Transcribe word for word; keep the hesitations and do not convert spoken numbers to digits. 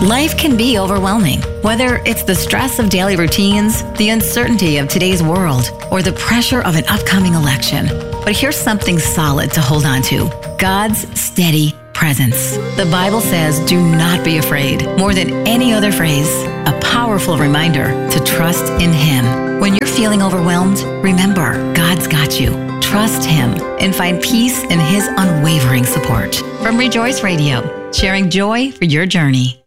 Life can be overwhelming, whether it's the stress of daily routines, the uncertainty of today's world, or the pressure of an upcoming election. But here's something solid to hold on to: God's steady presence. The Bible says, do not be afraid. More than any other phrase, a powerful reminder to trust in Him. When you're feeling overwhelmed, remember, God's got you. Trust Him and find peace in His unwavering support. From Rejoice Radio, sharing joy for your journey.